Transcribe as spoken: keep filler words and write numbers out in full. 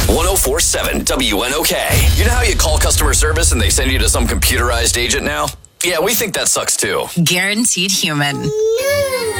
ten forty-seven W N O K. You know how you call customer service and they send you to some computerized agent now? Yeah, we think that sucks too. Guaranteed Human.